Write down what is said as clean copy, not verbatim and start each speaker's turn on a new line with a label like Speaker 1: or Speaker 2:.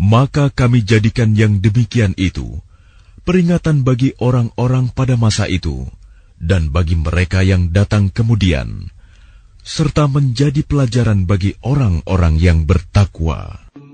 Speaker 1: Maka kami jadikan yang demikian itu peringatan bagi orang-orang pada masa itu dan bagi mereka yang datang kemudian, serta menjadi pelajaran bagi orang-orang yang bertakwa.